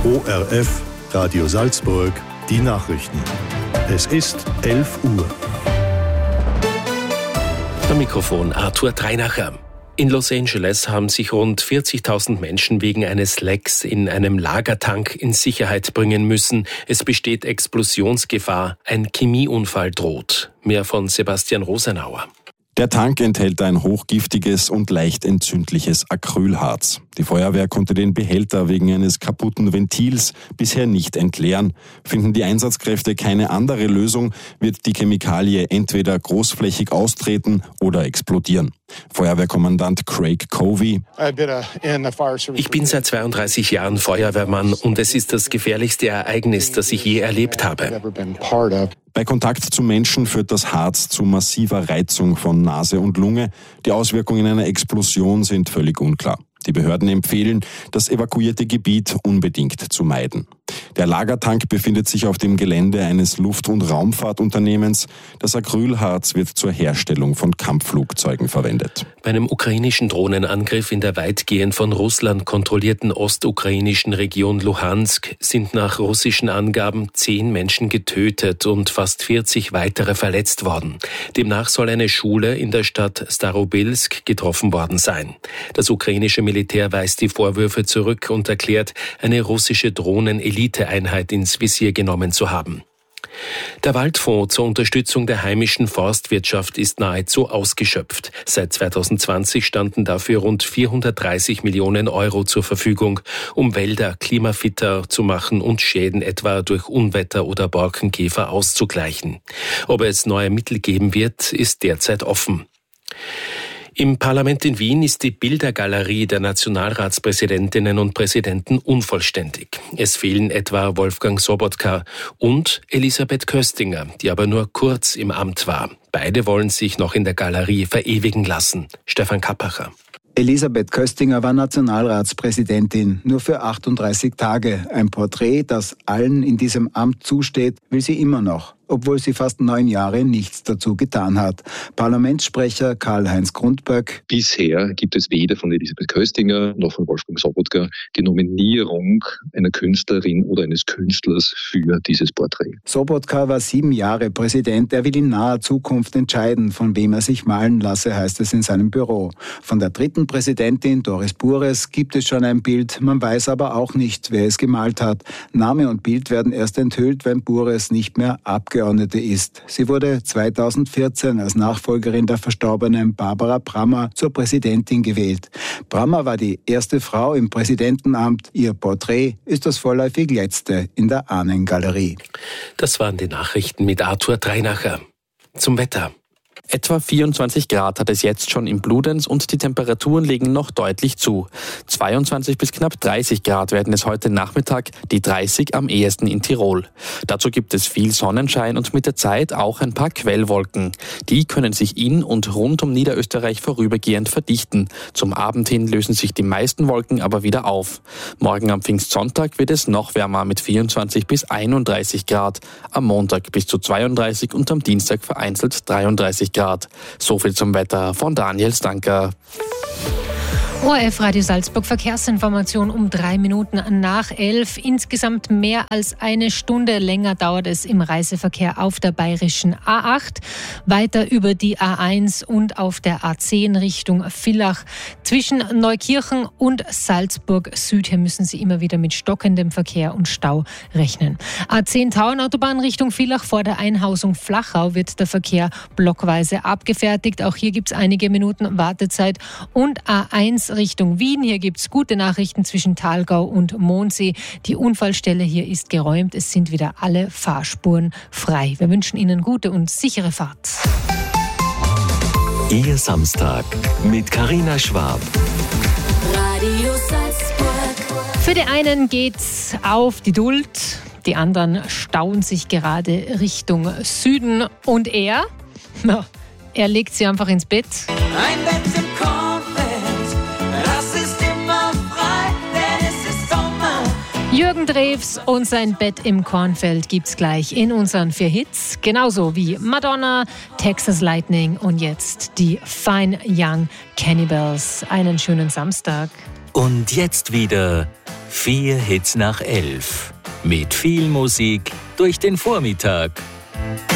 ORF Radio Salzburg, die Nachrichten. Es ist 11 Uhr. Am Mikrofon Arthur Dreinacher. In Los Angeles haben sich rund 40.000 Menschen wegen eines Lecks in einem Lagertank in Sicherheit bringen müssen. Es besteht Explosionsgefahr. Ein Chemieunfall droht. Mehr von Sebastian Rosenauer. Der Tank enthält ein hochgiftiges und leicht entzündliches Acrylharz. Die Feuerwehr konnte den Behälter wegen eines kaputten Ventils bisher nicht entleeren. Finden die Einsatzkräfte keine andere Lösung, wird die Chemikalie entweder großflächig austreten oder explodieren. Feuerwehrkommandant Craig Covey: Ich bin seit 32 Jahren Feuerwehrmann und es ist das gefährlichste Ereignis, das ich je erlebt habe. Bei Kontakt zu Menschen führt das Harz zu massiver Reizung von Nase und Lunge. Die Auswirkungen einer Explosion sind völlig unklar. Die Behörden empfehlen, das evakuierte Gebiet unbedingt zu meiden. Der Lagertank befindet sich auf dem Gelände eines Luft- und Raumfahrtunternehmens. Das Acrylharz wird zur Herstellung von Kampfflugzeugen verwendet. Bei einem ukrainischen Drohnenangriff in der weitgehend von Russland kontrollierten ostukrainischen Region Luhansk sind nach russischen Angaben 10 Menschen getötet und fast 40 weitere verletzt worden. Demnach soll eine Schule in der Stadt Starobilsk getroffen worden sein. Das ukrainische Militär weist die Vorwürfe zurück und erklärt, eine russische Drohnen-Eliteeinheit ins Visier genommen zu haben. Der Waldfonds zur Unterstützung der heimischen Forstwirtschaft ist nahezu ausgeschöpft. Seit 2020 standen dafür rund 430 Millionen Euro zur Verfügung, um Wälder klimafitter zu machen und Schäden etwa durch Unwetter oder Borkenkäfer auszugleichen. Ob es neue Mittel geben wird, ist derzeit offen. Im Parlament in Wien ist die Bildergalerie der Nationalratspräsidentinnen und Präsidenten unvollständig. Es fehlen etwa Wolfgang Sobotka und Elisabeth Köstinger, die aber nur kurz im Amt war. Beide wollen sich noch in der Galerie verewigen lassen. Stefan Kappacher. Elisabeth Köstinger war Nationalratspräsidentin, nur für 38 Tage. Ein Porträt, das allen in diesem Amt zusteht, will sie immer noch, obwohl sie fast 9 Jahre nichts dazu getan hat. Parlamentssprecher Karl-Heinz Grundböck: Bisher gibt es weder von Elisabeth Köstinger noch von Wolfgang Sobotka die Nominierung einer Künstlerin oder eines Künstlers für dieses Porträt. Sobotka war 7 Jahre Präsident. Er will in naher Zukunft entscheiden, von wem er sich malen lasse, heißt es in seinem Büro. Von der dritten Präsidentin, Doris Bures, gibt es schon ein Bild. Man weiß aber auch nicht, wer es gemalt hat. Name und Bild werden erst enthüllt, wenn Bures nicht mehr Abgeordnete ist. Sie wurde 2014 als Nachfolgerin der verstorbenen Barbara Brammer zur Präsidentin gewählt. Brammer war die erste Frau im Präsidentenamt. Ihr Porträt ist das vorläufig letzte in der Ahnengalerie. Das waren die Nachrichten mit Arthur Dreinacher. Zum Wetter. Etwa 24 Grad hat es jetzt schon in Bludenz und die Temperaturen legen noch deutlich zu. 22 bis knapp 30 Grad werden es heute Nachmittag, die 30 am ehesten in Tirol. Dazu gibt es viel Sonnenschein und mit der Zeit auch ein paar Quellwolken. Die können sich in und rund um Niederösterreich vorübergehend verdichten. Zum Abend hin lösen sich die meisten Wolken aber wieder auf. Morgen am Pfingstsonntag wird es noch wärmer mit 24 bis 31 Grad. Am Montag bis zu 32 und am Dienstag vereinzelt 33 Grad. So viel zum Wetter von Daniel Stanker. ORF Radio Salzburg, Verkehrsinformation um 3 Minuten nach 11. Insgesamt mehr als eine Stunde länger dauert es im Reiseverkehr auf der bayerischen A8, weiter über die A1 und auf der A10 Richtung Villach. Zwischen Neukirchen und Salzburg Süd, hier müssen Sie immer wieder mit stockendem Verkehr und Stau rechnen. A10 Tauernautobahn Richtung Villach, vor der Einhausung Flachau wird der Verkehr blockweise abgefertigt. Auch hier gibt es einige Minuten Wartezeit. Und A1 Richtung Wien. Hier gibt es gute Nachrichten zwischen Thalgau und Mondsee. Die Unfallstelle hier ist geräumt. Es sind wieder alle Fahrspuren frei. Wir wünschen Ihnen gute und sichere Fahrt. Ihr Samstag mit Carina Schwab. Radio Salzburg. Für die einen geht's auf die Duld. Die anderen stauen sich gerade Richtung Süden. Und er legt sie einfach ins Bett. Ein Bett im Kornfeld, das ist immer frei, denn es ist Sommer. Jürgen Drews und sein Bett im Kornfeld gibt's gleich in unseren 4 Hits. Genauso wie Madonna, Texas Lightning und jetzt die Fine Young Cannibals. Einen schönen Samstag. Und jetzt wieder 4 Hits nach 11. Mit viel Musik durch den Vormittag.